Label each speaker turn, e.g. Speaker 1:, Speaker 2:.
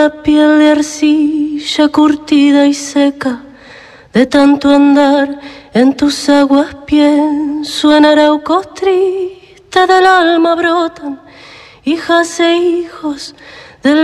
Speaker 1: la piel de arcilla curtida y seca, de tanto andar en tus aguas pienso en araucos tristes del alma brotan hijas e hijos